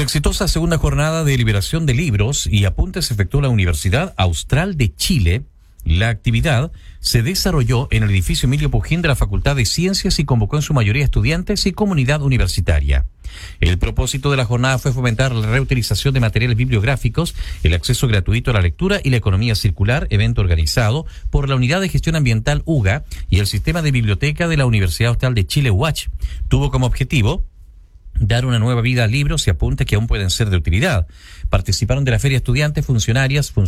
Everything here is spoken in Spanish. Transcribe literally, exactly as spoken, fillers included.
exitosa segunda jornada de liberación de libros y apuntes se efectuó en la Universidad Austral de Chile. La actividad se desarrolló en el edificio Emilio Pugín de la Facultad de Ciencias y convocó en su mayoría estudiantes y comunidad universitaria. El propósito de la jornada fue fomentar la reutilización de materiales bibliográficos, el acceso gratuito a la lectura y la economía circular, evento organizado por la Unidad de Gestión Ambiental U G A y el Sistema de Biblioteca de la Universidad Austral de Chile U H. Tuvo como objetivo dar una nueva vida a libros y apuntes que aún pueden ser de utilidad. Participaron de la feria estudiantes, funcionarias, funcionarios